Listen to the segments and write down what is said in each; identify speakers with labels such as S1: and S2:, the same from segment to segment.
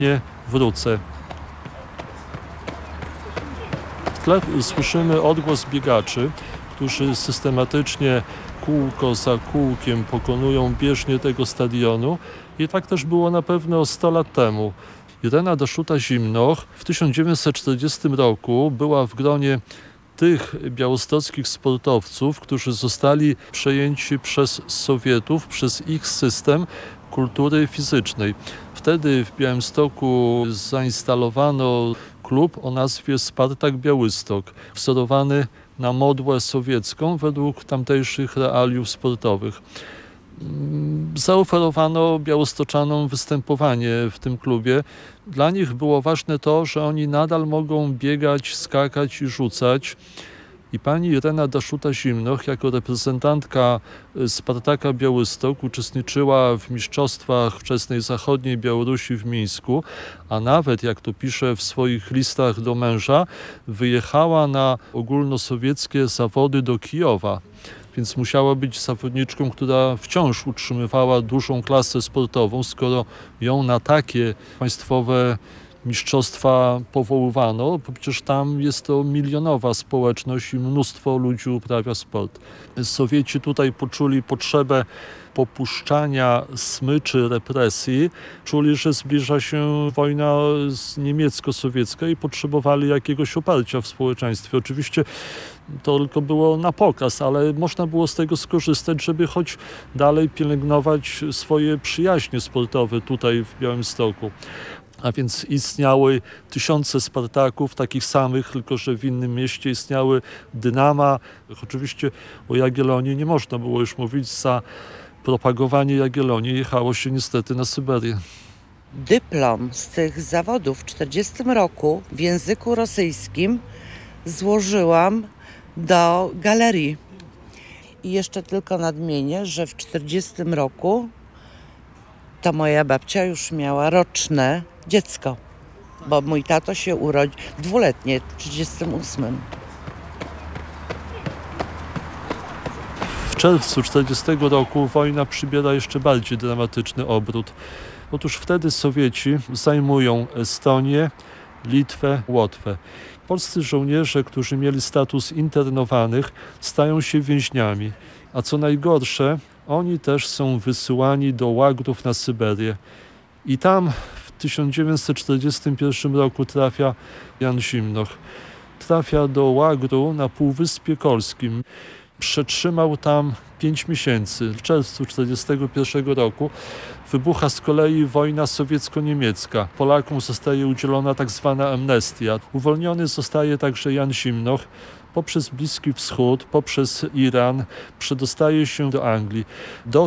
S1: nie wrócę. W tle słyszymy odgłos biegaczy, którzy systematycznie kółko za kółkiem pokonują bieżnię tego stadionu i tak też było na pewno 100 lat temu. Irena Daszuta-Zimnoch w 1940 roku była w gronie tych białostockich sportowców, którzy zostali przejęci przez Sowietów, przez ich system kultury fizycznej. Wtedy w Białymstoku zainstalowano klub o nazwie Spartak Białystok, wzorowany na modłę sowiecką według tamtejszych realiów sportowych. Zaoferowano białostoczanom występowanie w tym klubie. Dla nich było ważne to, że oni nadal mogą biegać, skakać i rzucać. I pani Irena Daszuta-Zimnoch jako reprezentantka Spartaka Białystok uczestniczyła w mistrzostwach wczesnej zachodniej Białorusi w Mińsku, a nawet, jak to pisze w swoich listach do męża, wyjechała na ogólnosowieckie zawody do Kijowa. Więc musiała być zawodniczką, która wciąż utrzymywała dużą klasę sportową, skoro ją na takie państwowe mistrzostwa powoływano, bo przecież tam jest to milionowa społeczność i mnóstwo ludzi uprawia sport. Sowieci tutaj poczuli potrzebę popuszczania smyczy represji, czuli, że zbliża się wojna niemiecko-sowiecka i potrzebowali jakiegoś oparcia w społeczeństwie. Oczywiście to tylko było na pokaz, ale można było z tego skorzystać, żeby choć dalej pielęgnować swoje przyjaźnie sportowe tutaj w Białymstoku. A więc istniały tysiące Spartaków, takich samych, tylko że w innym mieście istniały Dynama. Oczywiście o Jagiellonii nie można było już mówić, za propagowanie Jagiellonii jechało się niestety na Syberię.
S2: Dyplom z tych zawodów w 1940 roku w języku rosyjskim złożyłam do galerii. I jeszcze tylko nadmienię, że w 1940 roku to moja babcia już miała roczne dziecko, bo mój tato się urodził dwuletnie, w 1938.
S1: W czerwcu 1940 roku wojna przybiera jeszcze bardziej dramatyczny obrót. Otóż wtedy Sowieci zajmują Estonię, Litwę, Łotwę. Polscy żołnierze, którzy mieli status internowanych, stają się więźniami. A co najgorsze, oni też są wysyłani do łagrów na Syberię. I tam w 1941 roku trafia Jan Zimnoch. Trafia do łagru na Półwyspie Kolskim. Przetrzymał tam 5 miesięcy. W czerwcu 1941 roku wybucha z kolei wojna sowiecko-niemiecka. Polakom zostaje udzielona tak zwana amnestia. Uwolniony zostaje także Jan Zimnoch. Poprzez Bliski Wschód, poprzez Iran przedostaje się do Anglii. Do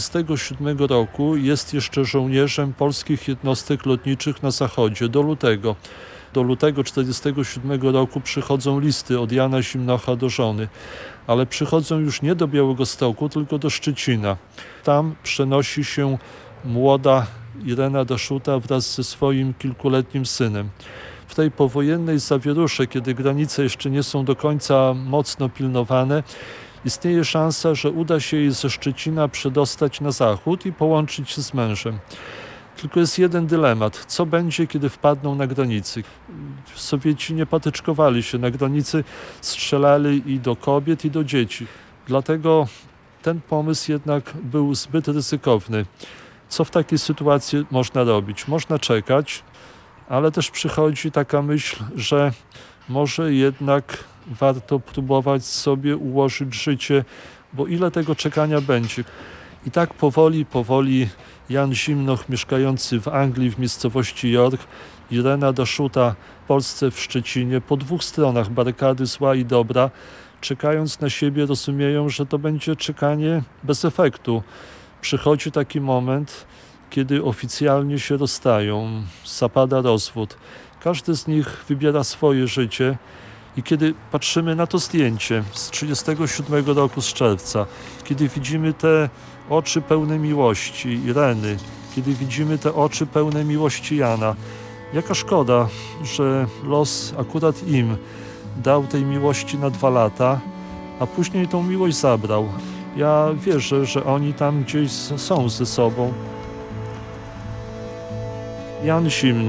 S1: 1947 roku jest jeszcze żołnierzem polskich jednostek lotniczych na zachodzie, do lutego. Do lutego 1947 roku przychodzą listy od Jana Zimnocha do żony, ale przychodzą już nie do Białegostoku, tylko do Szczecina. Tam przenosi się młoda Irena Daszuta wraz ze swoim kilkuletnim synem. W tej powojennej zawierusze, kiedy granice jeszcze nie są do końca mocno pilnowane, istnieje szansa, że uda się jej ze Szczecina przedostać na zachód i połączyć się z mężem. Tylko jest jeden dylemat. Co będzie, kiedy wpadną na granicy? Sowieci nie patyczkowali się. Na granicy strzelali i do kobiet, i do dzieci. Dlatego ten pomysł jednak był zbyt ryzykowny. Co w takiej sytuacji można robić? Można czekać, ale też przychodzi taka myśl, że może jednak warto próbować sobie ułożyć życie, bo ile tego czekania będzie. I tak powoli Jan Zimnoch, mieszkający w Anglii w miejscowości York, Irena Daszuta w Polsce w Szczecinie, po dwóch stronach barykady zła i dobra, czekając na siebie, rozumieją, że to będzie czekanie bez efektu. Przychodzi taki moment, kiedy oficjalnie się rozstają, zapada rozwód. Każdy z nich wybiera swoje życie i kiedy patrzymy na to zdjęcie z 1937 roku, z czerwca, kiedy widzimy te oczy pełne miłości Ireny, kiedy widzimy te oczy pełne miłości Jana, jaka szkoda, że los akurat im dał tej miłości na 2 lata, a później tą miłość zabrał. Ja wierzę, że oni tam gdzieś są ze sobą. Jan Zimno.